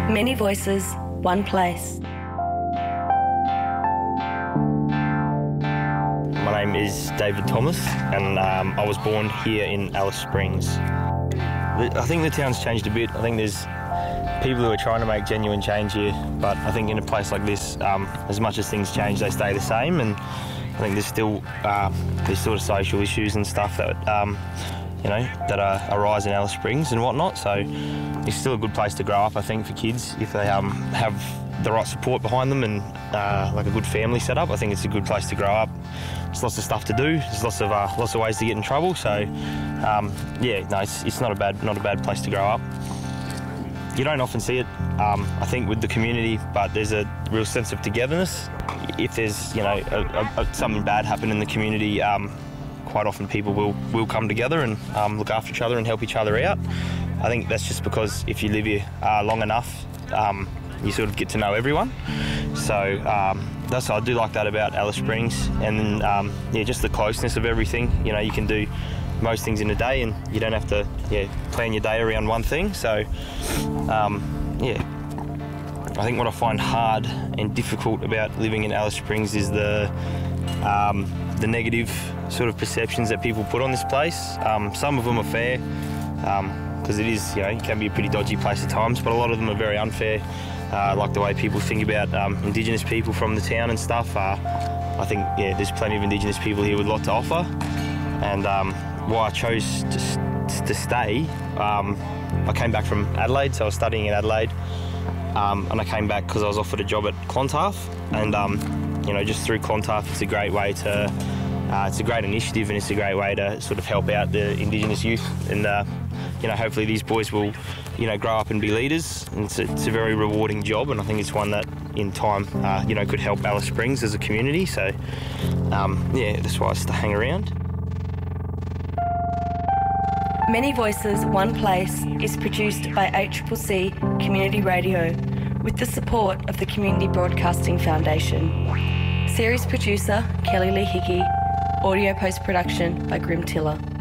Many voices, one place. My name is David Thomas and I was born here in Alice Springs. I think the town's changed a bit. I think there's people who are trying to make genuine change here, but I think in a place like this, as much as things change, they stay the same, and I think there's still these sort of social issues and stuff that that arise in Alice Springs and whatnot. So it's still a good place to grow up, I think, for kids if they have the right support behind them and like a good family setup. I think it's a good place to grow up. There's lots of stuff to do. There's lots of ways to get in trouble. So it's not a bad place to grow up. You don't often see it, I think, with the community, but there's a real sense of togetherness. If there's something bad happen in the community, quite often people will come together and look after each other and help each other out. I think that's just because if you live here long enough, you sort of get to know everyone. So I do like that about Alice Springs, and then just the closeness of everything. You can do most things in a day, and you don't have to plan your day around one thing. So I think what I find hard and difficult about living in Alice Springs is the negative sort of perceptions that people put on this place. Some of them are fair, because it is, it can be a pretty dodgy place at times, but a lot of them are very unfair, like the way people think about Indigenous people from the town and stuff. I think, there's plenty of Indigenous people here with a lot to offer, and why I chose to stay, I came back from Adelaide, so I was studying in Adelaide, and I came back because I was offered a job at Clontarf, and just through Clontarf, it's a great way to, it's a great initiative, and it's a great way to sort of help out the Indigenous youth, and hopefully these boys will grow up and be leaders. And it's a very rewarding job, and I think it's one that in time could help Alice Springs as a community. So that's why I hang around. Many Voices, One Place is produced by ACCC Community Radio with the support of the Community Broadcasting Foundation. Series producer Kelly Lee Hickey. Audio post-production by Grim Tiller.